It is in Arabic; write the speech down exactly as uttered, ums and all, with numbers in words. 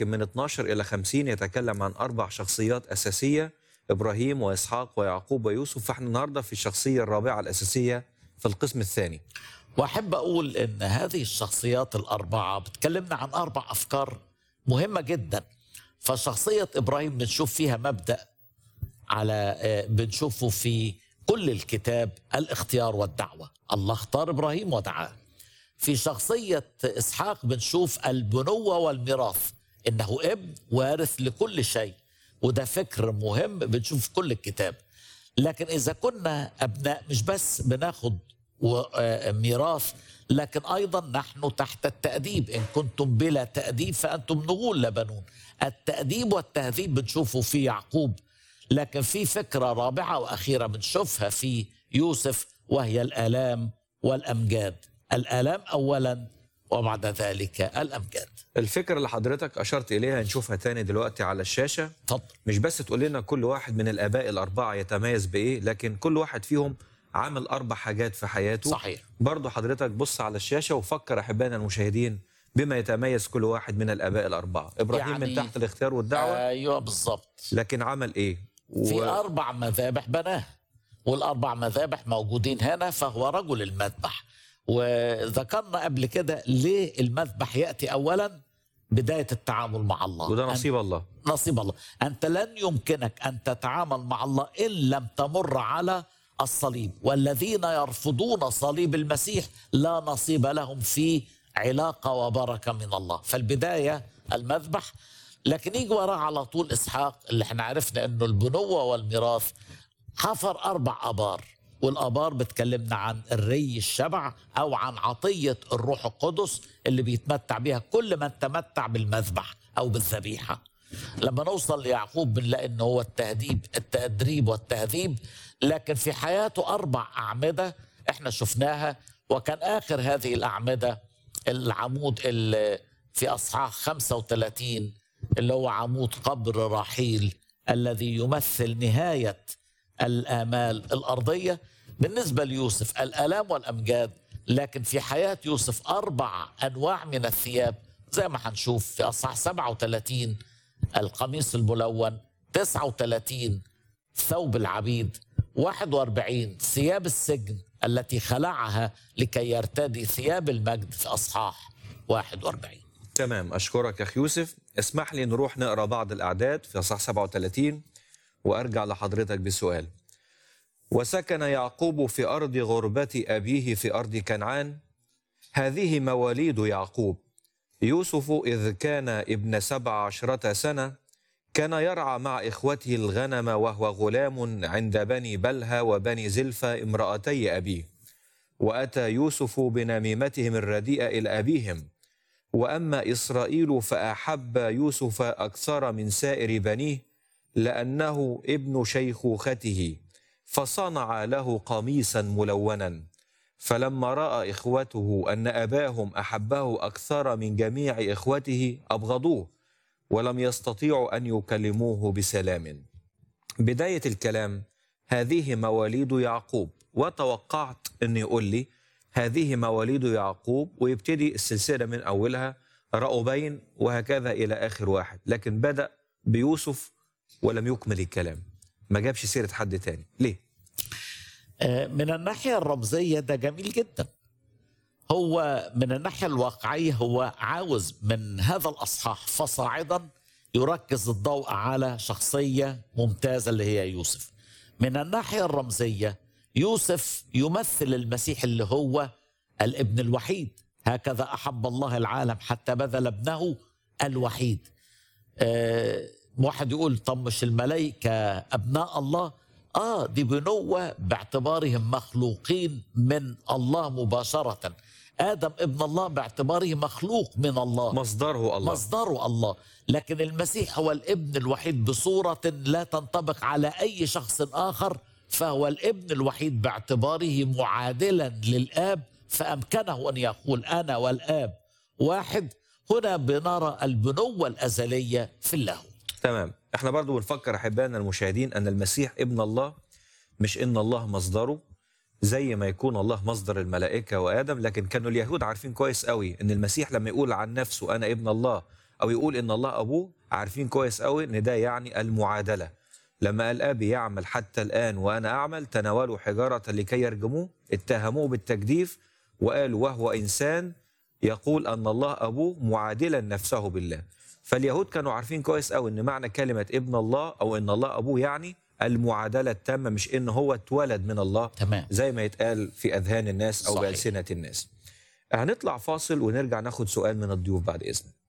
لكن من اتناشر إلى خمسين يتكلم عن أربع شخصيات أساسية: إبراهيم وإسحاق ويعقوب ويوسف. فاحنا النهاردة في الشخصية الرابعة الأساسية في القسم الثاني. وأحب أقول إن هذه الشخصيات الأربعة بتكلمنا عن أربع أفكار مهمة جدا. فشخصية إبراهيم بنشوف فيها مبدأ على بنشوفه في كل الكتاب: الاختيار والدعوة. الله اختار إبراهيم ودعاه. في شخصية إسحاق بنشوف البنوة والميراث، إنه ابن وارث لكل شيء، وده فكر مهم بنشوف في كل الكتاب. لكن إذا كنا أبناء مش بس بناخد ميراث، لكن أيضا نحن تحت التأديب. إن كنتم بلا تأديب فأنتم نغول لا بنون. التأديب والتهذيب بنشوفه في يعقوب، لكن في فكرة رابعة وأخيرة بنشوفها في يوسف، وهي الآلام والأمجاد. الآلام أولا وبعد ذلك الأمجاد. الفكرة اللي حضرتك أشرت إليها نشوفها تاني دلوقتي على الشاشة. فضل. مش بس تقول لنا كل واحد من الآباء الأربعة يتميز بإيه، لكن كل واحد فيهم عمل أربع حاجات في حياته. صحيح. برضو حضرتك بص على الشاشة وفكر أحبائنا المشاهدين بما يتميز كل واحد من الآباء الأربعة. إبراهيم يعني من تحت الاختيار والدعوة. أيوة بالضبط. لكن عمل إيه؟ و... في أربع مذابح بناه، والأربع مذابح موجودين هنا، فهو رجل المذبح. وذكرنا قبل كده ليه المذبح يأتي أولا؟ بداية التعامل مع الله، وده نصيب الله. نصيب الله. أنت لن يمكنك أن تتعامل مع الله إن لم تمر على الصليب، والذين يرفضون صليب المسيح لا نصيب لهم في علاقة وبركة من الله. فالبداية المذبح، لكن يجي وراء على طول إسحاق اللي احنا عرفنا أنه البنوة والميراث. حفر أربع أبار، والآبار بتكلمنا عن الري الشبع أو عن عطية الروح القدس اللي بيتمتع بها كل من تمتع بالمذبح أو بالذبيحة. لما نوصل ليعقوب بنلاقي أنه هو التهذيب التأدريب والتهذيب، لكن في حياته أربع أعمدة احنا شفناها، وكان آخر هذه الأعمدة العمود اللي في أصحاح خمسة وثلاثين اللي هو عمود قبر رحيل الذي يمثل نهاية الآمال الأرضية. بالنسبة ليوسف الآلام والأمجاد، لكن في حياة يوسف أربع أنواع من الثياب زي ما هنشوف في أصحاح سبعة وثلاثين القميص الملون، تسعة وثلاثين ثوب العبيد، واحد وأربعين ثياب السجن التي خلعها لكي يرتدي ثياب المجد في أصحاح واحد وأربعين. تمام، أشكرك يا أخي يوسف. اسمح لي نروح نقرأ بعض الأعداد في أصحاح سبعة وثلاثين وأرجع لحضرتك بسؤال. وسكن يعقوب في أرض غربة أبيه في أرض كنعان. هذه مواليد يعقوب. يوسف إذ كان ابن سبع عشرة سنة كان يرعى مع إخوته الغنم وهو غلام عند بني بلهى وبني زلفى امرأتي أبيه. وأتى يوسف بنميمتهم الرديئة إلى أبيهم. وأما إسرائيل فأحب يوسف أكثر من سائر بنيه لأنه ابن شيخوخته، فصنع له قميصا ملونا. فلما رأى إخوته أن أباهم أحبه أكثر من جميع إخوته أبغضوه، ولم يستطيعوا أن يكلموه بسلام. بداية الكلام: هذه مواليد يعقوب. وتوقعت أن يقول لي هذه مواليد يعقوب ويبتدي السلسلة من أولها رأوبين وهكذا إلى آخر واحد، لكن بدأ بيوسف ولم يكمل الكلام، ما جابش سيرة حد تاني. ليه؟ من الناحية الرمزية ده جميل جدا. هو من الناحية الواقعية هو عاوز من هذا الأصحاح فصاعدا يركز الضوء على شخصية ممتازة اللي هي يوسف. من الناحية الرمزية يوسف يمثل المسيح اللي هو الابن الوحيد. هكذا أحب الله العالم حتى بذل ابنه الوحيد. أه واحد يقول طب مش الملائكة أبناء الله؟ آه دي بنوة باعتبارهم مخلوقين من الله مباشرة. آدم ابن الله باعتباره مخلوق من الله، مصدره الله، مصدره الله. لكن المسيح هو الابن الوحيد بصورة لا تنطبق على أي شخص آخر، فهو الابن الوحيد باعتباره معادلا للآب، فأمكنه أن يقول أنا والآب واحد. هنا بنرى البنوة الأزلية في اللاهوت. تمام. احنا برضو بنفكر احبائنا المشاهدين ان المسيح ابن الله، مش ان الله مصدره زي ما يكون الله مصدر الملائكة وآدم. لكن كانوا اليهود عارفين كويس قوي ان المسيح لما يقول عن نفسه انا ابن الله أو يقول إن الله أبوه، عارفين كويس قوي إن ده يعني المعادلة. لما قال أبي يعمل حتى الآن وأنا أعمل، تناولوا حجارة لكي يرجموه، اتهموه بالتجديف، وقالوا وهو إنسان يقول أن الله أبوه معادلا نفسه بالله. فاليهود كانوا عارفين كويس قوي إن معنى كلمة ابن الله أو إن الله أبوه يعني المعادلة التامة، مش إن هو اتولد من الله تمام. زي ما يتقال في أذهان الناس أو صحيح. بألسنة الناس. هنطلع فاصل ونرجع ناخد سؤال من الضيوف بعد إذنك.